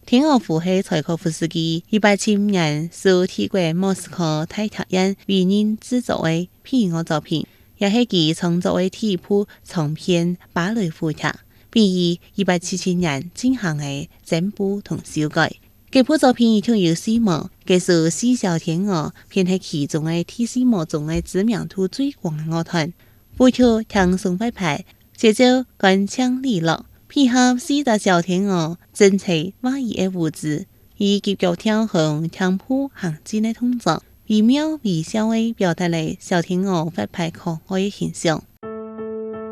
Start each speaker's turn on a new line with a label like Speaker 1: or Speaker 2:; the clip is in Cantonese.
Speaker 1: 天鵝湖係柴可夫斯基1875年受帝國莫斯科大劇院委任製作的配樂作品，也係其創作的第一部長篇芭蕾舞劇，並於1877年進行的整部同修改。這部作品亦有四幕，繼續四小天鵝，便係其中的第四幕中的知名度最高的樂團，舞曲輕鬆快派，節奏酣暢利落。配合四隻小天鵝整齊劃一的舞姿，以及腳跳和跳步行進的動作，惟妙惟肖地表達了小天鵝發派可愛的形象。